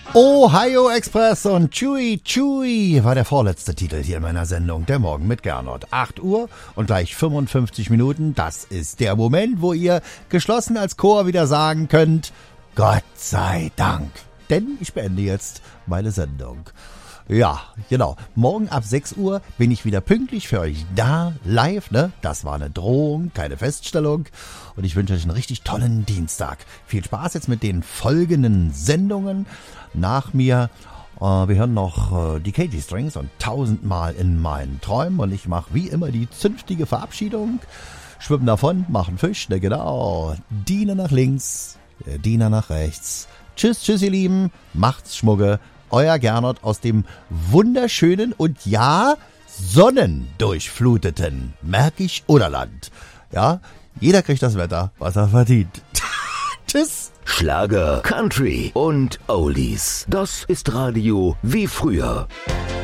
Ohio Express und Chewy Chewy war der vorletzte Titel hier in meiner Sendung, der Morgen mit Gernot. 8 Uhr und gleich 55 Minuten, das ist der Moment, wo ihr geschlossen als Chor wieder sagen könnt, Gott sei Dank. Denn ich beende jetzt meine Sendung. Ja, genau. Morgen ab 6 Uhr bin ich wieder pünktlich für euch da, live, ne? Das war eine Drohung, keine Feststellung. Und ich wünsche euch einen richtig tollen Dienstag. Viel Spaß jetzt mit den folgenden Sendungen. Nach mir, wir hören noch die KG Strings und 1000-mal in meinen Träumen. Und ich mache wie immer die zünftige Verabschiedung. Schwimmen davon, machen Fisch, ne genau. Diener nach links, Diener nach rechts. Tschüss, tschüss ihr Lieben, macht's Schmucke. Euer Gernot aus dem wunderschönen und ja, sonnendurchfluteten Märkisch-Oderland. Ja, jeder kriegt das Wetter, was er verdient. Tschüss. Schlager, Country und Oldies. Das ist Radio wie früher.